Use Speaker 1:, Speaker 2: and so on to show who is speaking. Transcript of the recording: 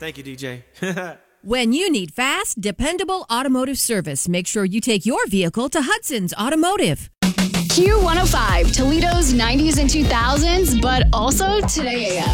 Speaker 1: Thank you, DJ.
Speaker 2: When you need fast, dependable automotive service, make sure you take your vehicle to Hudson's Automotive.
Speaker 3: Q105, Toledo's 90s and 2000s, but also today AM.